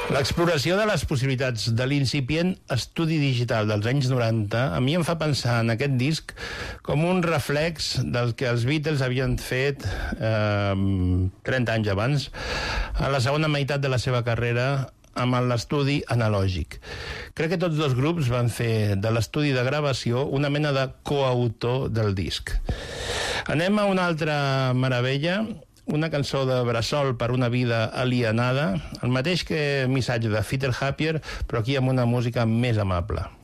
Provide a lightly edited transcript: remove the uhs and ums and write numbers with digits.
L'exploració de les possibilitats de l'incipient estudi digital dels anys 90 a mi em fa pensar en aquest disc com un reflex del que els Beatles havien fet 30 anys abans, a la segona meitat de la seva carrera, amb l'estudi analògic. Crec que tots dos grups van fer de l'estudi de gravació una mena de coautor del disc. Anem a una altra meravella, una cançó de Bressol per una vida alienada, el mateix que missatge de Fitter Happier, però aquí amb una música més amable.